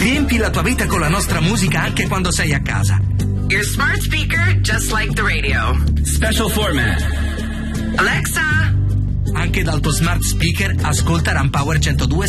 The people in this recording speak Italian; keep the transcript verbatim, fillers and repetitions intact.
Riempi la tua vita con la nostra musica anche quando sei a casa. Your smart speaker, just like the radio. Special format. Alexa. Anche dal tuo smart speaker ascolta Rampower centodue